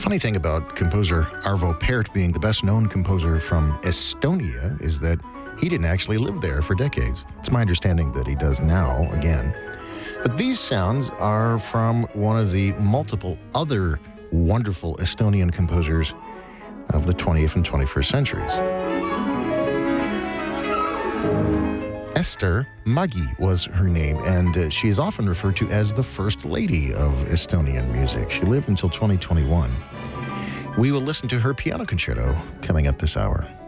Funny thing about composer Arvo Pärt being the best-known composer from Estonia is that he didn't actually live there for decades. It's my understanding that he does now, again. But these sounds are from one of the multiple other wonderful Estonian composers of the 20th and 21st centuries. Ester Mägi was her name, and she is often referred to as the First Lady of Estonian music. She lived until 2021. We will listen to her piano concerto coming up this hour.